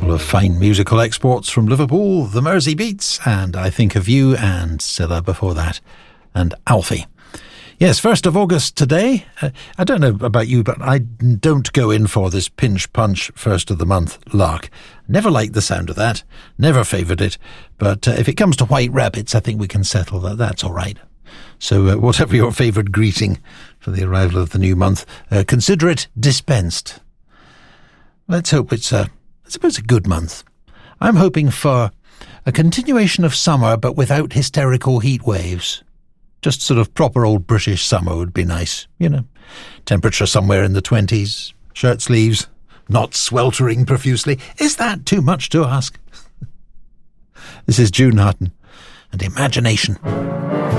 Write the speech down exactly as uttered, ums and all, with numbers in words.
couple of fine musical exports from Liverpool, the Mersey Beats, and I Think of You, and Scylla before that, and Alfie. Yes, first of August today. Uh, I don't know about you, but I don't go in for this pinch-punch first of the month lark. Never liked the sound of that, never favoured it, but uh, if it comes to White Rabbits, I think we can settle that. That's all right. So uh, whatever your favourite greeting for the arrival of the new month, uh, consider it dispensed. Let's hope it's a, I suppose, a good month. I'm hoping for a continuation of summer, but without hysterical heat waves. Just sort of proper old British summer would be nice, you know. Temperature somewhere in the twenties, shirt sleeves, not sweltering profusely. Is that too much to ask? This is June Hutton and Imagination.